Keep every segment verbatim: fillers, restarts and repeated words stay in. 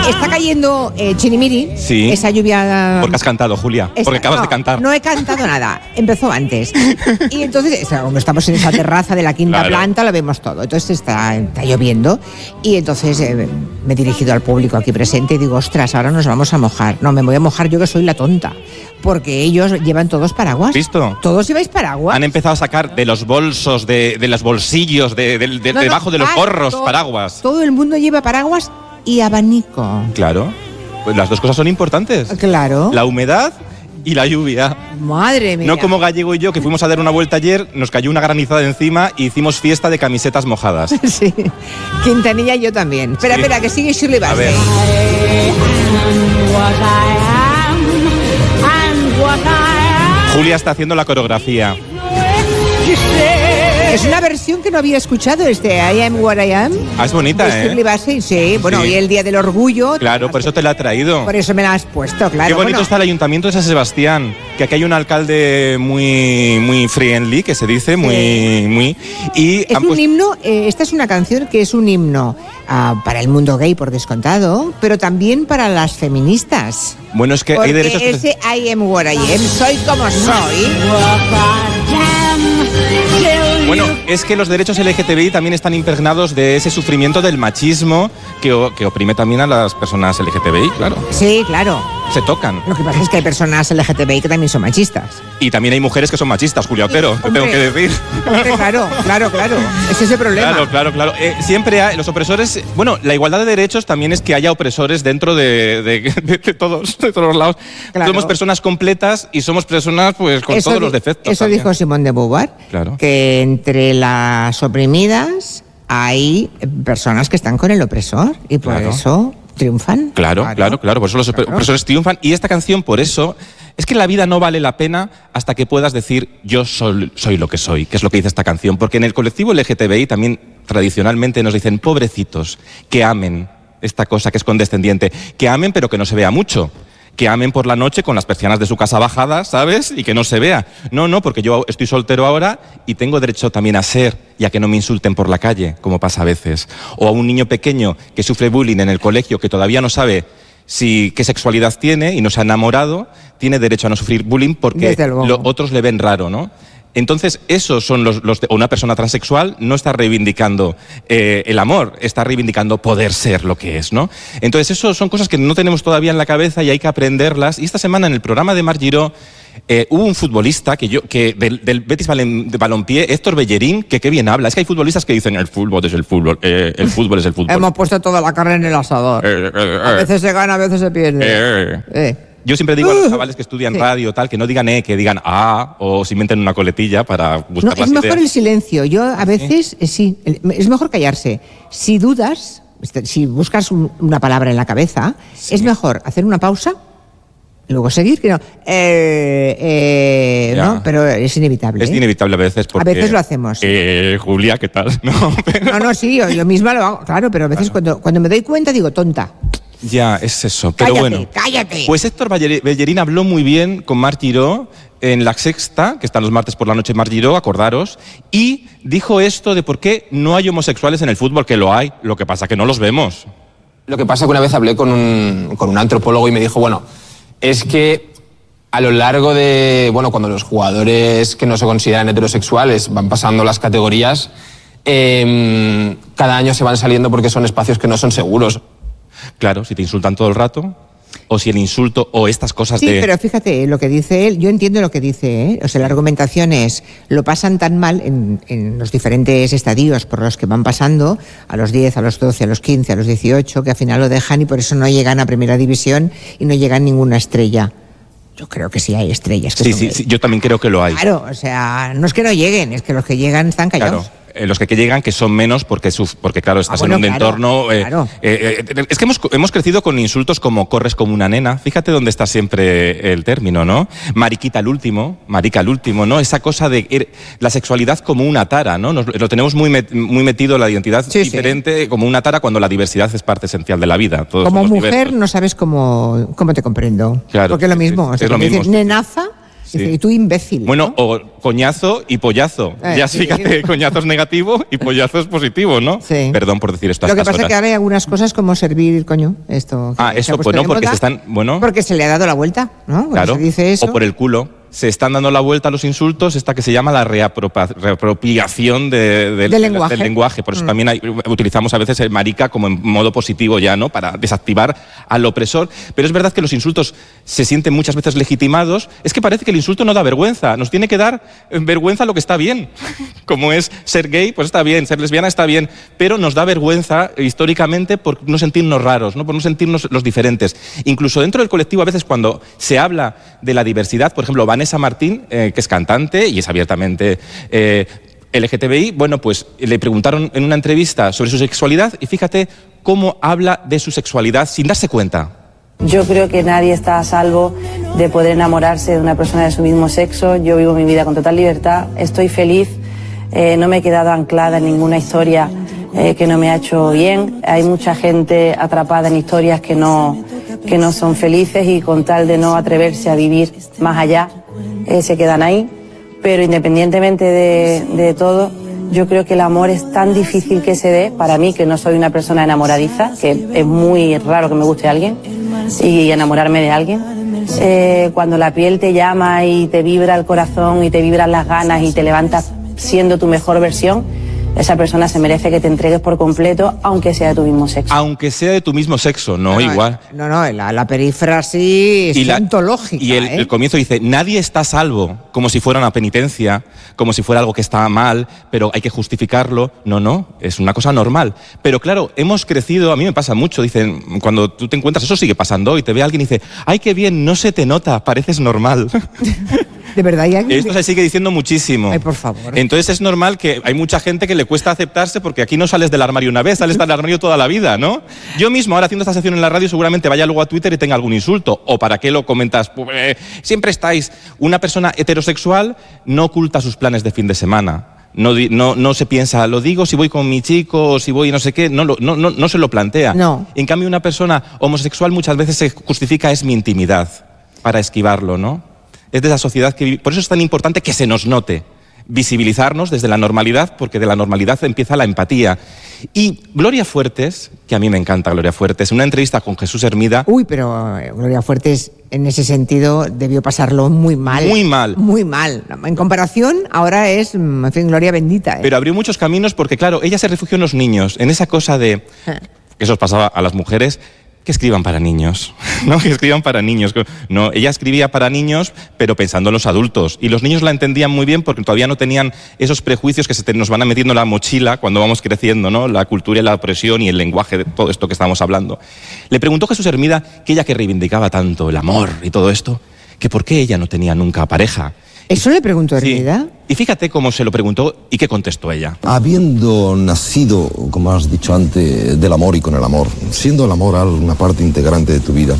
está cayendo eh, chirimiri, sí. esa lluvia... Porque has cantado, Julia, esta, porque acabas no, de cantar. No he cantado nada, empezó antes. Y entonces, como estamos en esa terraza de la quinta claro. planta, lo vemos todo. Entonces está, está lloviendo y entonces eh, me he dirigido al público aquí presente y digo, ostras, ahora nos vamos a mojar. No, me voy a mojar yo que soy la tonta, porque ellos llevan todos paraguas. ¿Visto? ¿Todos lleváis paraguas? Han empezado a sacar de los bolsos, de, de los bolsillos, de, de, de, no, debajo no, de los ah, gorros, todo, paraguas. Todo el mundo lleva paraguas y abanico. Claro, pues las dos cosas son importantes. Claro. La humedad y la lluvia. Madre mía. No como Gallego y yo, que fuimos a dar una vuelta ayer, nos cayó una granizada encima y hicimos fiesta de camisetas mojadas. Sí. Quintanilla y yo también. Espera, sí. espera, que sigue Shirley Bassey. A ver. Julia está haciendo la coreografía. Es una versión que no había escuchado, este I Am What I Am. Ah, es bonita, de Shirley ¿eh? Bassey, sí. Bueno, Sí. hoy es el Día del Orgullo. Claro, por eso te la he traído. Por eso me la has puesto, claro. Qué bonito bueno. está el Ayuntamiento de San Sebastián, que aquí hay un alcalde muy muy friendly, que se dice, muy Sí. muy y Es han un puesto- himno, eh, esta es una canción que es un himno ah, para el mundo gay, por descontado, pero también para las feministas. Bueno, es que Porque hay derechos que- ese I am what I am, soy como soy. Bueno, es que los derechos L G T B I también están impregnados de ese sufrimiento del machismo que, o- que oprime también a las personas L G T B I, claro. Sí, claro. Se tocan. Lo que pasa es que hay personas L G T B I que también son machistas. Y también hay mujeres que son machistas, Julia Otero, te Hombre. tengo que decir. Hombre, claro, claro, claro. Ese es el problema. Claro, claro, claro. Eh, siempre hay los opresores. Bueno, la igualdad de derechos también es que haya opresores dentro de, de- de- de todos, de todos los lados. Claro. Somos personas completas y somos personas pues con Eso todos di- los defectos. Eso también. dijo Simone de Beauvoir, Claro. que entre las oprimidas hay personas que están con el opresor y por Claro. eso triunfan. Claro, claro, claro, por eso los Claro. opresores triunfan. Y esta canción, por eso, es que la vida no vale la pena hasta que puedas decir yo soy, soy lo que soy, que es lo que dice esta canción. Porque en el colectivo L G T B I también tradicionalmente nos dicen pobrecitos, que amen esta cosa que es condescendiente, que amen pero que no se vea mucho. Que amen por la noche con las persianas de su casa bajadas, ¿sabes? Y que no se vea. No, no, porque yo estoy soltero ahora y tengo derecho también a ser y a que no me insulten por la calle, como pasa a veces. O a un niño pequeño que sufre bullying en el colegio, que todavía no sabe si qué sexualidad tiene y no se ha enamorado, tiene derecho a no sufrir bullying porque Desde luego. lo- otros le ven raro, ¿no? Entonces, esos son los... los de- o una persona transexual no está reivindicando eh, el amor, está reivindicando poder ser lo que es, ¿no? Entonces, eso son cosas que no tenemos todavía en la cabeza y hay que aprenderlas. Y esta semana en el programa de Mar Giró eh, hubo un futbolista que yo, que del, del Betis Balen- de Balompié, Héctor Bellerín, que qué bien habla. Es que hay futbolistas que dicen el fútbol es el fútbol, eh, el fútbol es el fútbol. Hemos puesto toda la carne en el asador. Eh, eh, A eh, veces se gana, a veces se pierde. eh. Eh. Yo siempre digo a Uh, los chavales que estudian sí. radio tal, que no digan eh, que digan ah, o se inventen una coletilla para No, buscar es las mejor ideas. el silencio. Yo a veces, eh, sí, el- es mejor callarse. Si dudas, este, si buscas un- una palabra en la cabeza, Sí. es mejor hacer una pausa y luego seguir, que no. Eh, eh, Ya. ¿no? Pero es inevitable. Es ¿eh? inevitable a veces porque... A veces lo hacemos. Eh, Julia, ¿qué tal? No, pero- No, no, sí, yo, yo misma lo hago, claro, pero a veces cuando, cuando me doy cuenta digo, tonta. Ya, es eso. Pero Cállate, bueno. cállate. Pues Héctor Baller- Bellerín habló muy bien con Mar Giró en La Sexta, que están los martes por la noche en Mar Giró, acordaros, y dijo esto de por qué no hay homosexuales en el fútbol, que lo hay, lo que pasa que no los vemos. Lo que pasa es que una vez hablé con un, con un antropólogo y me dijo, bueno, es que a lo largo de, bueno, cuando los jugadores que no se consideran heterosexuales van pasando las categorías, eh, cada año se van saliendo porque son espacios que no son seguros. Claro, si te insultan todo el rato, o si el insulto, o estas cosas Sí, de... pero fíjate, lo que dice él, yo entiendo lo que dice, ¿eh? O sea, la argumentación es, lo pasan tan mal en, en los diferentes estadios por los que van pasando, a los diez, a los doce, a los quince, a los dieciocho, que al final lo dejan y por eso no llegan a primera división y no llegan ninguna estrella. Yo creo que sí hay estrellas que Sí, son sí, gays. sí, yo también creo que lo hay. Claro, o sea, no es que no lleguen, es que los que llegan están callados. Claro, eh, los que, que llegan que son menos porque, suf- porque claro, estás Ah, bueno, en un claro, entorno... eh, claro. eh, eh, es que hemos, hemos crecido con insultos como corres como una nena. Fíjate dónde está siempre el término, ¿no? Mariquita al último, marica al último, ¿no? Esa cosa de er- la sexualidad como una tara, ¿no? Nos, lo tenemos muy, met- muy metido la identidad Sí, sí. diferente como una tara cuando la diversidad es parte esencial de la vida. Todos Como somos mujer diversos. no sabes cómo, cómo te comprendo. Claro, porque es lo sí, mismo. sí, O sea, es lo cuando mismo, dices sí, sí. nenaza, Sí. Y tú imbécil. Bueno, ¿no? o coñazo y pollazo. Eh, ya sí. fíjate, coñazo es negativo y pollazo es positivo, ¿no? Sí. Perdón por decir esto a Lo que estas pasa es horas. que ahora hay algunas cosas como servir, coño, esto. Ah, que se ha eso, puesto bueno, de porque moda, se están, bueno, Porque se le ha dado la vuelta, ¿no? Cuando claro, se dice eso. o por el culo. Se están dando la vuelta a los insultos, esta que se llama la reapropa- reapropiación de- de- Del lenguaje. del lenguaje. Por eso Mm. también hay- utilizamos a veces el marica como en modo positivo ya, ¿no? Para desactivar al opresor. Pero es verdad que los insultos se sienten muchas veces legitimados. Es que parece que el insulto no da vergüenza. Nos tiene que dar eh, vergüenza lo que está bien. Como es ser gay, pues está bien. Ser lesbiana está bien. Pero nos da vergüenza eh, históricamente por no sentirnos raros, ¿no? Por no sentirnos los diferentes. Incluso dentro del colectivo, a veces cuando se habla de la diversidad, por ejemplo, Vanessa Martín, eh, que es cantante y es abiertamente eh, L G T B I, bueno, pues le preguntaron en una entrevista sobre su sexualidad y fíjate cómo habla de su sexualidad sin darse cuenta. Yo creo que nadie está a salvo de poder enamorarse de una persona de su mismo sexo. Yo vivo mi vida con total libertad, estoy feliz, eh, no me he quedado anclada en ninguna historia eh, que no me ha hecho bien. Hay mucha gente atrapada en historias que no, que no son felices y con tal de no atreverse a vivir más allá, eh, se quedan ahí. Pero independientemente de, de todo, yo creo que el amor es tan difícil que se dé, para mí, que no soy una persona enamoradiza, que es muy raro que me guste alguien y enamorarme de alguien. Eh, cuando la piel te llama y te vibra el corazón y te vibran las ganas y te levantas siendo tu mejor versión, esa persona se merece que te entregues por completo, aunque sea de tu mismo sexo. Aunque sea de tu mismo sexo, no, No, no, igual. No, no, la, la perífrasis Y, la- ontológica. y el, ¿eh? el comienzo dice, nadie está a salvo, como si fuera una penitencia, como si fuera algo que está mal, pero hay que justificarlo. No, no, es una cosa normal. Pero claro, hemos crecido, a mí me pasa mucho, dicen, cuando tú te encuentras, eso sigue pasando, y te ve alguien y dice, ay, qué bien, no se te nota, pareces normal. De verdad, hay alguien Esto que- se sigue diciendo muchísimo. Ay, por favor. Entonces es normal que hay mucha gente que le cuesta aceptarse porque aquí no sales del armario una vez, sales del armario toda la vida, ¿no? Yo mismo ahora haciendo esta sección en la radio seguramente vaya luego a Twitter y tenga algún insulto. ¿O para qué lo comentas? Pues, eh, siempre estáis. Una persona heterosexual no oculta sus planes de fin de semana. No, di- no, no se piensa, lo digo si voy con mi chico o si voy no sé qué, no, lo- no, no, no se lo plantea. No. En cambio, una persona homosexual muchas veces se justifica es mi intimidad para esquivarlo, ¿no? Es de la sociedad que vive. Por eso es tan importante que se nos note, visibilizarnos desde la normalidad, porque de la normalidad empieza la empatía. Y Gloria Fuertes, que a mí me encanta Gloria Fuertes, en una entrevista con Jesús Hermida, Uy, pero eh, Gloria Fuertes en ese sentido debió pasarlo muy mal. Muy mal. Muy mal. En comparación, ahora es, mm, en fin, Gloria bendita. ¿eh? pero abrió muchos caminos porque, claro, ella se refugió en los niños, en esa cosa de, que eso os pasaba a las mujeres, que escriban para niños, ¿no? Que escriban para niños. No, ella escribía para niños, pero pensando en los adultos. Y los niños la entendían muy bien porque todavía no tenían esos prejuicios que se te- nos van a metiendo en la mochila cuando vamos creciendo, ¿no? La cultura y la opresión y el lenguaje de todo esto que estamos hablando. Le preguntó Jesús Hermida, que ella que reivindicaba tanto el amor y todo esto, que por qué ella no tenía nunca pareja. ¿Eso le preguntó Sí. Hermida? Y fíjate cómo se lo preguntó y qué contestó ella. Habiendo nacido, como has dicho antes, del amor y con el amor, siendo el amor algo- una parte integrante de tu vida,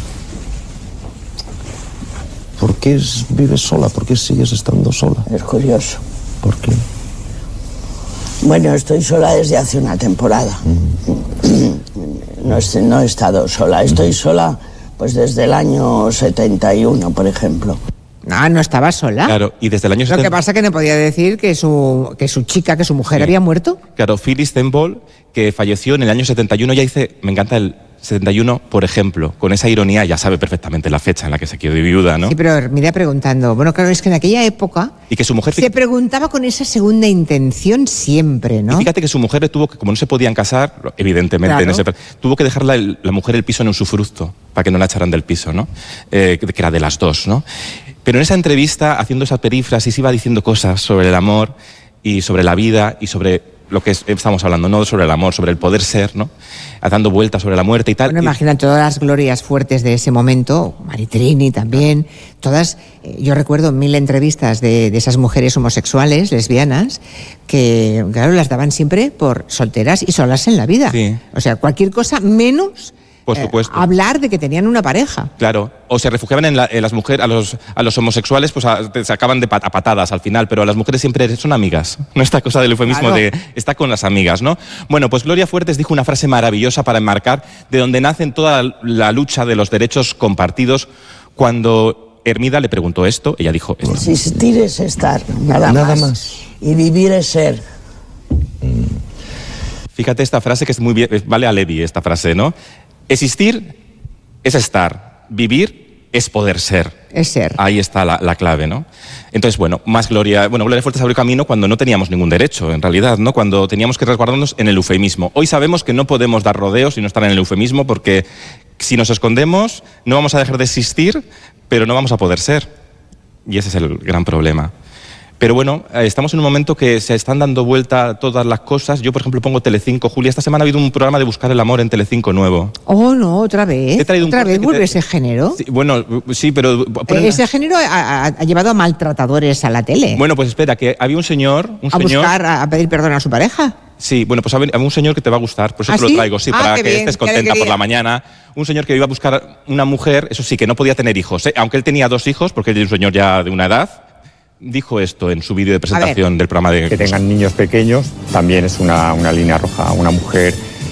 ¿por qué es- vives sola? ¿Por qué sigues estando sola? Es curioso. ¿Por qué? Bueno, estoy sola desde hace una temporada. No, es- no he estado sola. Estoy sola pues desde el año setenta y uno, por ejemplo. No, no estaba sola. Claro, y desde el año Lo que setenta pasa es que no podía decir que su, que su chica, que su mujer Sí. había muerto. Claro, Phyllis Temple, que falleció en el año setenta y uno, ya dice, me encanta el setenta y uno, por ejemplo, con esa ironía, ya sabe perfectamente la fecha en la que se quedó viuda, ¿no? Sí, pero Hermida preguntando. Bueno, claro, es que en aquella época Y que su mujer... se preguntaba con esa segunda intención siempre, Y ¿no? fíjate que su mujer le tuvo que, como no se podían casar, evidentemente, Claro. en ese, tuvo que dejarla el- la mujer el piso en un usufructo, para que no la echaran del piso, ¿no? Eh, que que era de las dos, ¿no? Pero en esa entrevista, haciendo esa perífrasis, iba diciendo cosas sobre el amor y sobre la vida y sobre lo que es- estamos hablando, no sobre el amor, sobre el poder ser, ¿no? Dando vueltas sobre la muerte y tal. Bueno, Y- imagina todas las glorias fuertes de ese momento, Maritrini también, todas, eh, yo recuerdo mil entrevistas de, de esas mujeres homosexuales, lesbianas, que, claro, las daban siempre por solteras y solas en la vida. Sí. O sea, cualquier cosa menos Por eh, supuesto. hablar de que tenían una pareja. Claro, o se refugiaban en, la- en las mujeres, a los, a los homosexuales, pues a- te sacaban de pat- a patadas al final, pero a las mujeres siempre son amigas. No esta cosa del eufemismo Claro. de está con las amigas, ¿no? Bueno, pues Gloria Fuertes dijo una frase maravillosa para enmarcar de donde nacen toda la lucha de los derechos compartidos cuando Hermida le preguntó esto, ella dijo esto. Existir es estar, nada, Nada más. más. Y vivir es ser. Fíjate esta frase que es muy bien, vale a Levi esta frase, ¿no? Existir es estar, vivir es poder ser. Es ser. Ahí está la, la clave, ¿no? Entonces, bueno, más Gloria... Bueno, Gloria Fuertes abrió camino cuando no teníamos ningún derecho, en realidad, ¿no? Cuando teníamos que resguardarnos en el eufemismo. Hoy sabemos que no podemos dar rodeos y no estar en el eufemismo porque si nos escondemos no vamos a dejar de existir, pero no vamos a poder ser. Y ese es el gran problema. Pero bueno, estamos en un momento que se están dando vuelta todas las cosas. Yo, por ejemplo, pongo Telecinco. Julia, esta semana ha habido un programa de buscar el amor en Telecinco nuevo. Oh, no, otra vez. Te he traído un ¿Otra corte vez que vuelve te- ese género? Sí, bueno, sí, pero... ponen- Eh, Ese género ha, ha- ha llevado a maltratadores a la tele. Bueno, pues espera, que había un señor... Un a señor buscar, a, a pedir perdón a su pareja. Sí, bueno, pues había un señor que te va a gustar, por eso ¿Ah, te lo sí? traigo, sí, Ah, para qué que bien, estés qué contenta por alegría. la mañana. Un señor que iba a buscar una mujer, eso sí, que no podía tener hijos, ¿eh? Aunque él tenía dos hijos, porque él es un señor ya de una edad, dijo esto en su vídeo de presentación del programa de... Que tengan niños pequeños también es una, una línea roja. Una mujer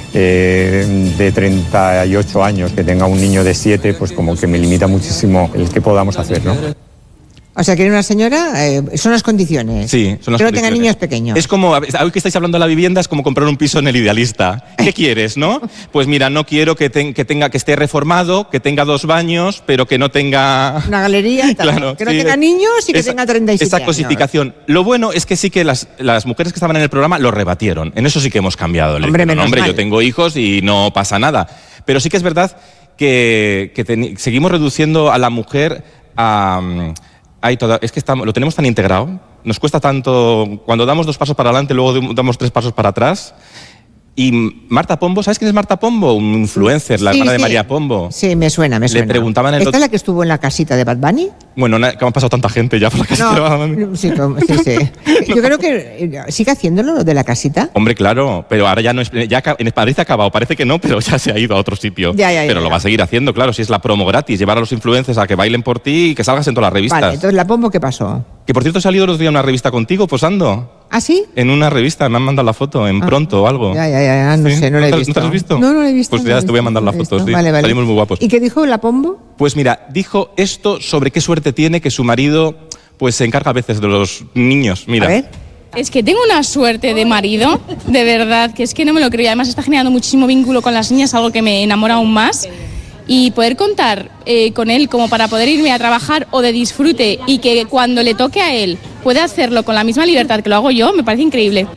eh, de treinta y ocho años que tenga un niño de siete, pues como que me limita muchísimo el que podamos hacer, ¿no? O sea, quiere una señora, eh, son las condiciones. Sí, son las Que no tenga condiciones. niños pequeños. Es como, hoy que estáis hablando de la vivienda, es como comprar un piso en El Idealista. ¿Qué quieres, no? Pues mira, no quiero que, ten- que tenga, que esté reformado, que tenga dos baños, pero que no tenga... Una galería y tal. Claro, que no sí, tenga es- niños y que esa- tenga treinta y siete Esa años. cosificación. Lo bueno es que sí que las, las mujeres que estaban en el programa lo rebatieron. En eso sí que hemos cambiado. Le Hombre, dijeron, menos hombre, mal. yo tengo hijos y no pasa nada. Pero sí que es verdad que, que teni- seguimos reduciendo a la mujer a... mm, hay toda- es que estamos, lo tenemos tan integrado, nos cuesta tanto, cuando damos dos pasos para adelante, luego damos tres pasos para atrás. Y Marta Pombo, ¿sabes quién es Marta Pombo? Un influencer, la Sí, hermana de sí. María Pombo. Sí, me suena, me Le suena. preguntaban el ¿Esta otro- es la que estuvo en la casita de Bad Bunny? Bueno, na- que me ha pasado tanta gente ya por la casa. No, sí, como- sí, sí. Yo creo que eh, sigue haciéndolo lo de la casita. Hombre, claro, pero ahora ya no es. Ya aca- en Madrid ha acabado, parece que no, pero ya se ha ido a otro sitio. Ya, ya, ya, pero lo ya. va a seguir haciendo, claro, si es la promo gratis, llevar a los influencers a que bailen por ti y que salgas en todas las revistas. Vale, entonces la Pombo, ¿qué pasó? Que por cierto, he salido el otro día una revista contigo posando. ¿Ah, sí? En una revista, me han mandado la foto, en pronto o algo. Ya, ya, ya, no ¿Sí? sé, no la he te- visto. ¿No te la has visto? No, no la he visto. Pues no ya la he te voy a visto, mandar no las la he fotos, visto. sí. Vale, vale. Salimos muy guapos. ¿Y qué dijo la Pombo? Pues mira, dijo esto sobre qué suerte tiene que su marido pues se encarga a veces de los niños. Mira. A ver. Es que tengo una suerte de marido, de verdad, que es que no me lo creo. Y además está generando muchísimo vínculo con las niñas, algo que me enamora aún más. Y poder contar eh, con él como para poder irme a trabajar o de disfrute y que cuando le toque a él pueda hacerlo con la misma libertad que lo hago yo, me parece increíble.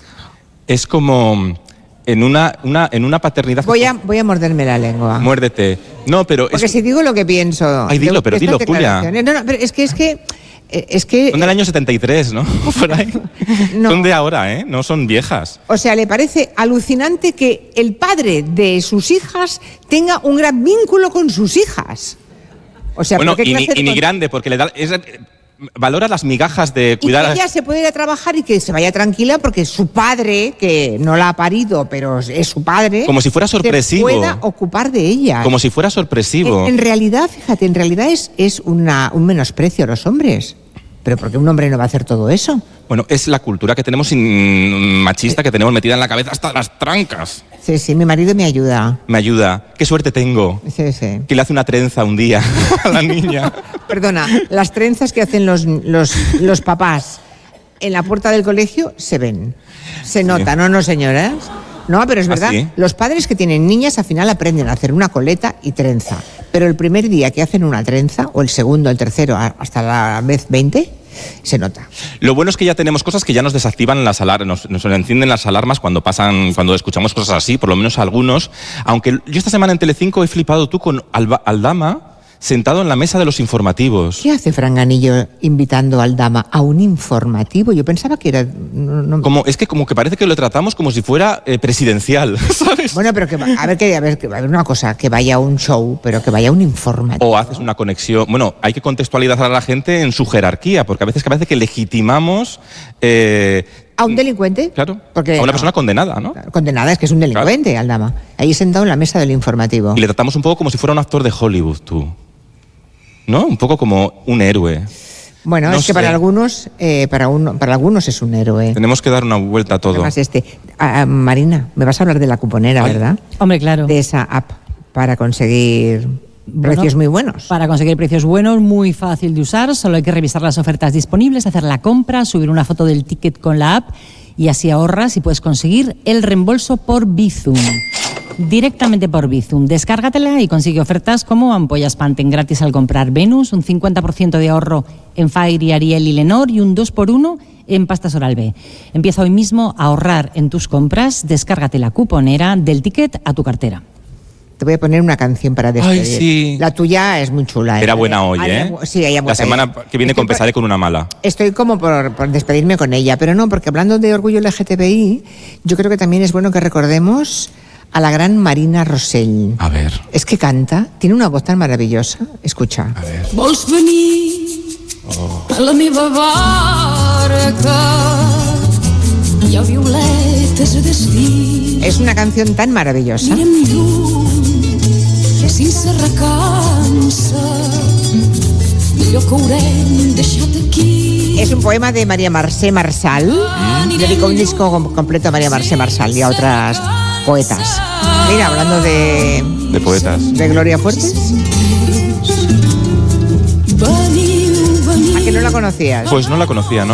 Es como en una, una, en una paternidad... Voy a, voy a morderme la lengua. Muérdete. No, pero... Porque es, si digo lo que pienso... Ay, dilo, de- pero de estas dilo, Julia. declaraciones- No, no, pero es que es que... eh, Es que... son del año setenta y tres, ¿no? Por ahí. No. Son de ahora, ¿eh? No son viejas. O sea, le parece alucinante que el padre de sus hijas tenga un gran vínculo con sus hijas. O sea, Bueno, ¿pero qué y ni, clase de y ni con- grande, porque le da... es- valora las migajas de Y cuidar... que a- ella se puede ir a trabajar y que se vaya tranquila porque su padre, que no la ha parido, pero es su padre... Como si fuera sorpresivo. Se pueda ocupar de ella. Como si fuera sorpresivo. En, en realidad, fíjate, en realidad es, es una, un menosprecio a los hombres. Pero ¿por qué un hombre no va a hacer todo eso? Bueno, es la cultura que tenemos sin- machista que tenemos metida en la cabeza hasta las trancas. Sí, sí, mi marido me ayuda. Me ayuda. Qué suerte tengo. Sí, sí. Que le hace una trenza un día a la niña. Perdona, las trenzas que hacen los, los, los papás en la puerta del colegio se ven. Se nota, ¿no, no, señoras? No, pero es ¿Ah, verdad. sí? Los padres que tienen niñas al final aprenden a hacer una coleta y trenza. Pero el primer día que hacen una trenza, o el segundo, el tercero, a- hasta la vez veinte, se nota. Lo bueno es que ya tenemos cosas que ya nos desactivan las alarmas, nos, nos encienden las alarmas cuando pasan, cuando escuchamos cosas así, por lo menos algunos. Aunque yo esta semana en Telecinco he flipado tú con Alba- Aldama sentado en la mesa de los informativos. ¿Qué hace Franganillo invitando al Dama a un informativo? Yo pensaba que era... no- no- Como, es que como que parece que lo tratamos como si fuera eh, presidencial, ¿sabes? Bueno, pero que va- a ver, que, a ver, que va a haber una cosa, que vaya a un show, pero que vaya a un informativo. O haces una conexión. Bueno, hay que contextualizar a la gente en su jerarquía, porque a veces que parece que legitimamos. eh, ¿A un delincuente? Claro. Porque a una no. persona condenada, ¿no? Claro, condenada, es que es un delincuente, Aldama. Ahí sentado en la mesa del informativo. Y le tratamos un poco como si fuera un actor de Hollywood, tú. ¿No? Un poco como un héroe. Bueno, no es que para sé. algunos, eh, para, uno, para algunos es un héroe. Tenemos que dar una vuelta a todo. Además, este. Ah, ah, Marina, me vas a hablar de la cuponera, Ay. ¿verdad? Hombre, claro. De esa app para conseguir Precios bueno, muy buenos. Para conseguir precios buenos, muy fácil de usar, solo hay que revisar las ofertas disponibles, hacer la compra, subir una foto del ticket con la app y así ahorras y puedes conseguir el reembolso por Bizum. Directamente por Bizum. Descárgatela y consigue ofertas como ampollas Pantene gratis al comprar Venus, un cincuenta por ciento de ahorro en Fairy, Ariel y Lenor y un dos por uno en pastas Oral-B. Empieza hoy mismo a ahorrar en tus compras. Descárgate la cuponera del ticket a tu cartera. Te voy a poner una canción para despedir. Ay, sí. La tuya es muy chula. Era ¿eh? buena hoy, ¿eh? Sí, ella La semana que viene compensaré con una mala. Estoy como por, por despedirme con ella, pero no, porque hablando de orgullo L G T B I, yo creo que también es bueno que recordemos a la gran Marina Rosell. A ver. Es que canta, tiene una voz tan maravillosa. Escucha. A ver. Vols venir oh. a la meva barca hi ha violetes a destí. Es una canción tan maravillosa. Mirem lluny sense recança d'allò que haurem deixat aquí. Es un poema de María Mercè Marçal. Mm. Dedicó un disco completo a María Mercè Marçal y a otras poetas. Mira, hablando de... De poetas. De Gloria Fuertes. ¿A que no la conocías? Pues no la conocía, ¿no?